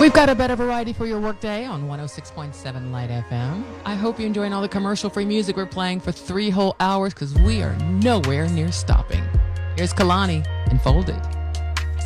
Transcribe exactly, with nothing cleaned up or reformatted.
We've got a better variety for your workday on one oh six point seven Light F M. I hope you're enjoying all the commercial-free music we're playing for three whole hours because we are nowhere near stopping. Here's Kalani and Folded.